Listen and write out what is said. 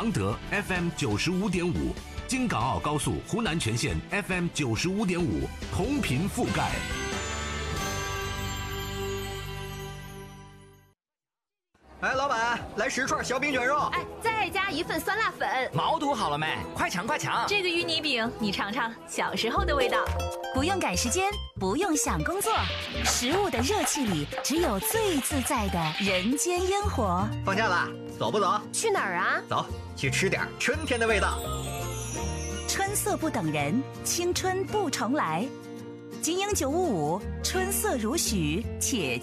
常德 FM 95.5，京港澳高速湖南全线 FM 95.5，同频覆盖。 哎，老板，来10串小饼卷肉。 哎，再加1份酸辣粉。 毛肚好了没？快抢快抢！ 这个芋泥饼，你尝尝小时候的味道。 不用赶时间，不用想工作，食物的热气里只有最自在的人间烟火。 放假了，走不走？ 去哪儿啊？ 走，去吃点春天的味道。 春色不等人，青春不重来。金鹰955，春色如许，且